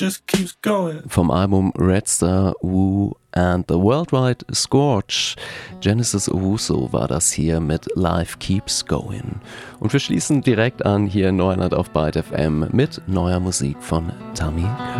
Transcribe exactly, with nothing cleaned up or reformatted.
just keeps going. Vom Album Red Star, Woo and the Worldwide Scorch. Genesis Owusu war das hier mit Life Keeps Going. Und wir schließen direkt an hier in Neuland auf Byte F M mit neuer Musik von Tammy Köln.